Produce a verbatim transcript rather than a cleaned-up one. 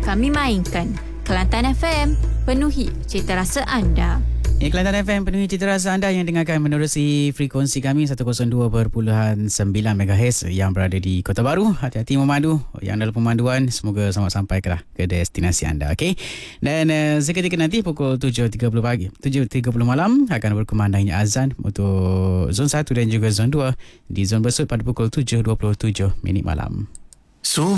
kami mainkan. Kelantan F M, penuhi cita rasa anda. Ya, Kelantan F M penuhi cita rasa anda yang dengarkan menerusi frekuensi kami seratus dua perpuluhan sembilan megahertz yang berada di Kota Baru. Hati-hati memandu yang dalam pemanduan, semoga selamat sampai ke, ke destinasi anda. Okey. Dan uh, seketika nanti pukul tujuh tiga puluh pagi, tujuh tiga puluh malam akan berkumandangnya azan untuk zon satu dan juga zon dua di zon Besut pada pukul tujuh dua puluh tujuh minit malam. So